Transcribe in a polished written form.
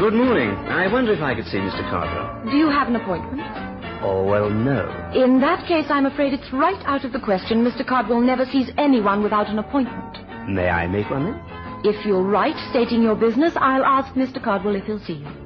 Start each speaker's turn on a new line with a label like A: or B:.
A: Good morning. I wonder if I could see Mr. Cardwell.
B: Do you have an appointment?
A: Oh, well, no.
B: In that case, I'm afraid it's right out of the question. Mr. Cardwell never sees anyone without an appointment.
A: May I make one then?
B: If you'll write stating your business, I'll ask Mr. Cardwell if he'll see you.